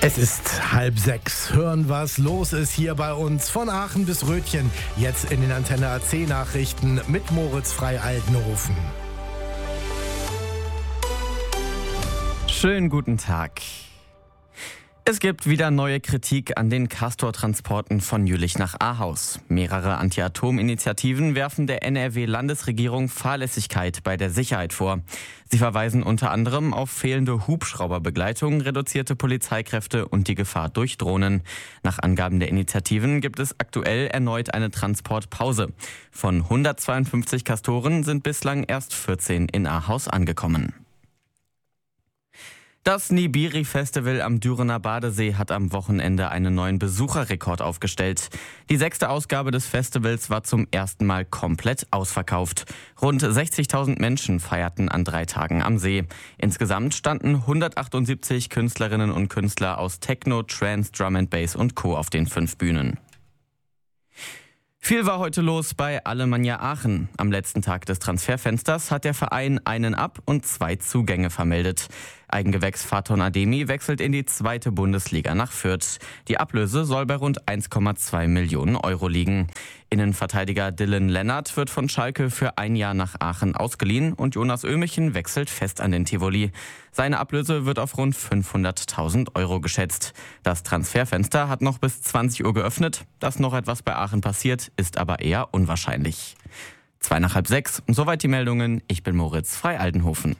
Es ist 5:30. Hören, was los ist hier bei uns. Von Aachen bis Rötchen. Jetzt in den Antenne AC Nachrichten mit Moritz Frei-Altenhofen. Schönen guten Tag. Es gibt wieder neue Kritik an den Castor-Transporten von Jülich nach Ahaus. Mehrere Anti-Atom-Initiativen werfen der NRW-Landesregierung Fahrlässigkeit bei der Sicherheit vor. Sie verweisen unter anderem auf fehlende Hubschrauberbegleitung, reduzierte Polizeikräfte und die Gefahr durch Drohnen. Nach Angaben der Initiativen gibt es aktuell erneut eine Transportpause. Von 152 Castoren sind bislang erst 14 in Ahaus angekommen. Das Nibiri-Festival am Dürener Badesee hat am Wochenende einen neuen Besucherrekord aufgestellt. Die 6. Ausgabe des Festivals war zum ersten Mal komplett ausverkauft. Rund 60.000 Menschen feierten an 3 Tagen am See. Insgesamt standen 178 Künstlerinnen und Künstler aus Techno, Trance, Drum and Bass und Co. auf den 5 Bühnen. Viel war heute los bei Alemannia Aachen. Am letzten Tag des Transferfensters hat der Verein einen Ab- und 2 Zugänge vermeldet. Eigengewächs Faton Ademi wechselt in die 2. Bundesliga nach Fürth. Die Ablöse soll bei rund 1,2 Millionen Euro liegen. Innenverteidiger Dylan Lennart wird von Schalke für 1 Jahr nach Aachen ausgeliehen und Jonas Ömichen wechselt fest an den Tivoli. Seine Ablöse wird auf rund 500.000 Euro geschätzt. Das Transferfenster hat noch bis 20 Uhr geöffnet. Dass noch etwas bei Aachen passiert, ist aber eher unwahrscheinlich. 5:02 nach 5:30. Soweit die Meldungen. Ich bin Moritz Frei-Altenhofen.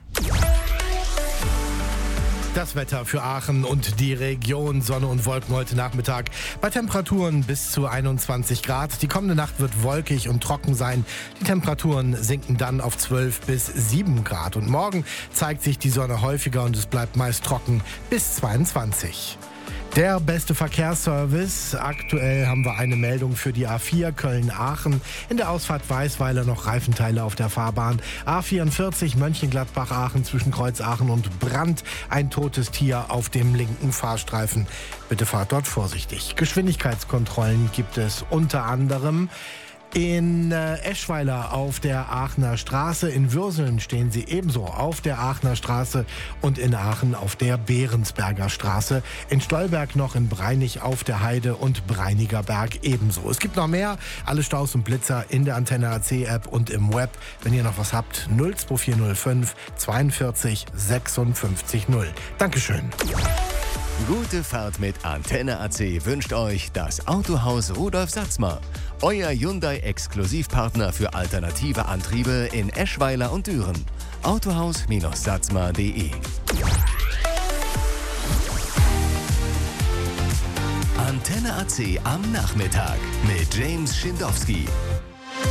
Das Wetter für Aachen und die Region. Sonne und Wolken heute Nachmittag. Bei Temperaturen bis zu 21 Grad. Die kommende Nacht wird wolkig und trocken sein. Die Temperaturen sinken dann auf 12 bis 7 Grad. Und morgen zeigt sich die Sonne häufiger und es bleibt meist trocken bis 22. Der beste Verkehrsservice. Aktuell haben wir eine Meldung für die A4 Köln-Aachen. In der Ausfahrt Weißweiler noch Reifenteile auf der Fahrbahn. A44 Mönchengladbach-Aachen zwischen Kreuz-Aachen und Brandt. Ein totes Tier auf dem linken Fahrstreifen. Bitte fahrt dort vorsichtig. Geschwindigkeitskontrollen gibt es unter anderem in Eschweiler auf der Aachener Straße. In Würseln stehen sie ebenso auf der Aachener Straße und in Aachen auf der Behrensberger Straße. In Stolberg noch in Breinig auf der Heide und Breiniger Berg ebenso. Es gibt noch mehr. Alle Staus und Blitzer in der Antenne AC App und im Web. Wenn ihr noch was habt, 02405 42 56 0. Dankeschön. Gute Fahrt mit Antenne AC wünscht euch das Autohaus Rudolf Satzmer. Euer Hyundai-Exklusivpartner für alternative Antriebe in Eschweiler und Düren. Autohaus-satzmer.de. Antenne AC am Nachmittag mit James Schindowski.